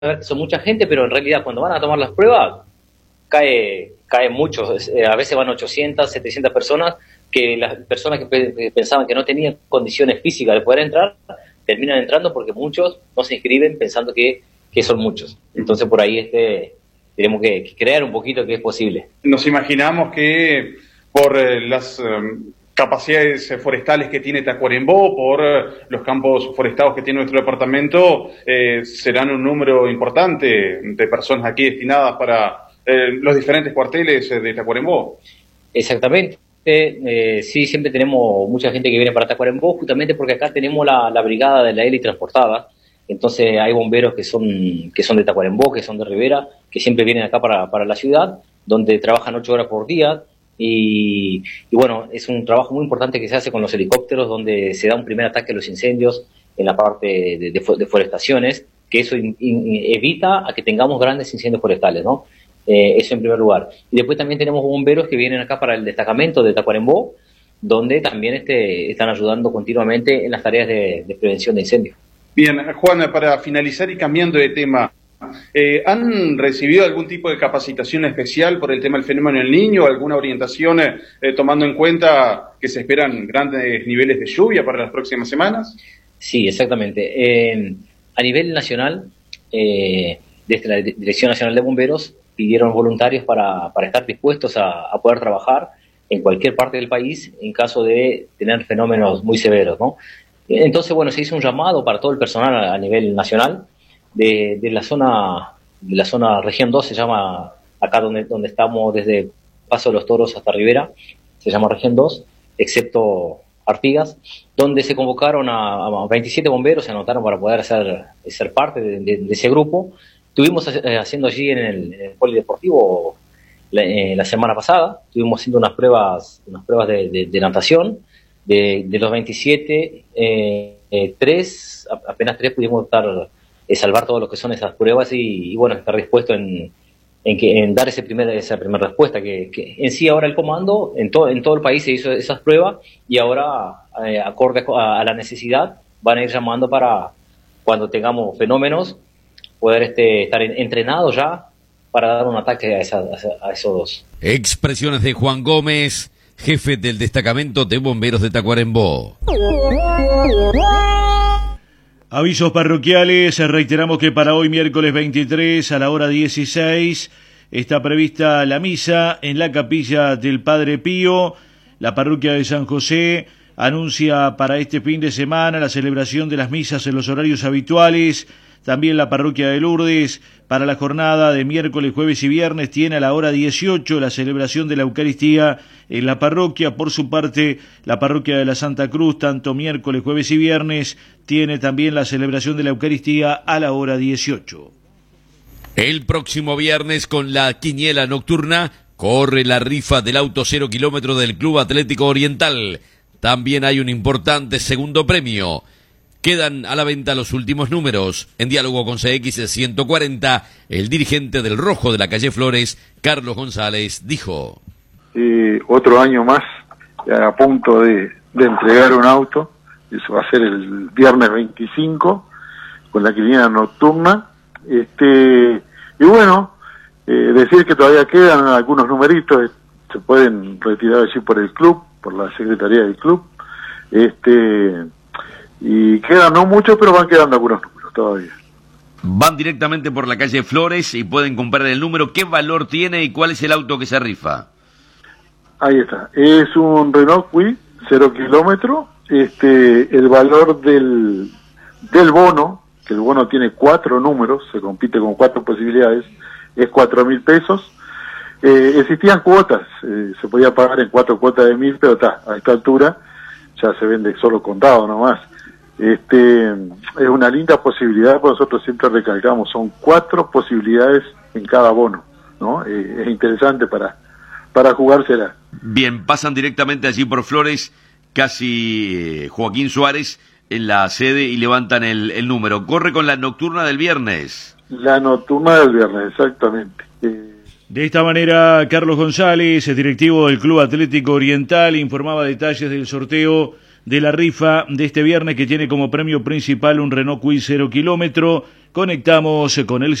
ver que son mucha gente, pero en realidad cuando van a tomar las pruebas, caen muchos. A veces van 800, 700 personas, que las personas que pensaban que no tenían condiciones físicas de poder entrar, terminan entrando porque muchos no se inscriben pensando que son muchos. Entonces por ahí tenemos que crear un poquito que es posible. Nos imaginamos que por las capacidades forestales que tiene Tacuarembó, por los campos forestados que tiene nuestro departamento, serán un número importante de personas aquí destinadas para los diferentes cuarteles de Tacuarembó. Exactamente. Sí, siempre tenemos mucha gente que viene para Tacuarembó, justamente porque acá tenemos la brigada de la heli transportada. Entonces hay bomberos que son de Tacuarembó, que son de Rivera, que siempre vienen acá para la ciudad, donde trabajan 8 horas por día. Y bueno, es un trabajo muy importante que se hace con los helicópteros, donde se da un primer ataque a los incendios en la parte de forestaciones, que eso evita a que tengamos grandes incendios forestales, ¿no? Eso en primer lugar. Y después también tenemos bomberos que vienen acá para el destacamento de Tacuarembó, donde también están ayudando continuamente en las tareas de prevención de incendios. Bien, Juan, para finalizar y cambiando de tema, ¿han recibido algún tipo de capacitación especial por el tema del fenómeno del Niño, alguna orientación tomando en cuenta que se esperan grandes niveles de lluvia para las próximas semanas? Sí, exactamente. A nivel nacional, desde la Dirección Nacional de Bomberos, pidieron voluntarios para estar dispuestos a poder trabajar en cualquier parte del país en caso de tener fenómenos muy severos, ¿no? Entonces, bueno, se hizo un llamado para todo el personal a nivel nacional de la zona región 2, se llama acá donde estamos desde Paso de los Toros hasta Rivera, se llama región 2, excepto Artigas, donde se convocaron a 27 bomberos, se anotaron para poder ser parte de ese grupo. Estuvimos haciendo allí en el polideportivo la semana pasada, estuvimos haciendo unas pruebas de natación. De los 27, apenas 3 pudimos salvar todo lo que son esas pruebas y bueno, estar dispuesto en dar esa primera respuesta, que en sí ahora el comando, en todo el país se hizo esas pruebas y ahora, acorde a la necesidad, van a ir llamando para cuando tengamos fenómenos, poder estar entrenados ya para dar un ataque a esos dos. Expresiones de Juan Gómez, jefe del destacamento de bomberos de Tacuarembó. Avisos parroquiales, reiteramos que para hoy miércoles 23 a la hora 16 está prevista la misa en la capilla del Padre Pío. La parroquia de San José anuncia para este fin de semana la celebración de las misas en los horarios habituales. También la parroquia de Lourdes, para la jornada de miércoles, jueves y viernes, tiene a la hora 18 la celebración de la Eucaristía en la parroquia. Por su parte, la parroquia de la Santa Cruz, tanto miércoles, jueves y viernes, tiene también la celebración de la Eucaristía a la hora 18. El próximo viernes, con la quiniela nocturna, corre la rifa del auto 0 kilómetro del Club Atlético Oriental. También hay un importante segundo premio. Quedan a la venta los últimos números. En diálogo con CX 140, el dirigente del Rojo de la calle Flores, Carlos González, dijo: otro año más, a punto de entregar un auto. Eso va a ser el viernes 25, con la quiniela nocturna. Y bueno, decir que todavía quedan algunos numeritos, se pueden retirar allí por el club, por la secretaría del club. Y quedan no muchos, pero van quedando algunos números todavía. Van directamente por la calle Flores y pueden comprar el número. ¿Qué valor tiene y cuál es el auto que se rifa? Ahí está. Es un Renault Kwid 0 kilómetro. El valor del bono, que el bono tiene 4 números, se compite con 4 posibilidades, es 4.000 pesos. Existían cuotas, se podía pagar en 4 cuotas de 1.000, pero a esta altura ya se vende solo contado nomás. Es una linda posibilidad, porque nosotros siempre recalcamos, son 4 posibilidades en cada bono, ¿no? Es interesante para jugársela. Bien, pasan directamente allí por Flores, casi Joaquín Suárez, en la sede, y levantan el número. Corre con la nocturna del viernes. La nocturna del viernes, exactamente. De esta manera, Carlos González, el directivo del Club Atlético Oriental, informaba detalles del sorteo de la rifa de este viernes, que tiene como premio principal un Renault Kwid 0 kilómetro. Conectamos con el